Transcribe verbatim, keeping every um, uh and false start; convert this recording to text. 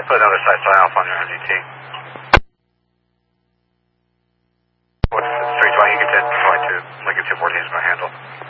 put another side sign off on your M G T. What's three twenty, you get ten twenty-two. Lincoln two fourteen is my handle.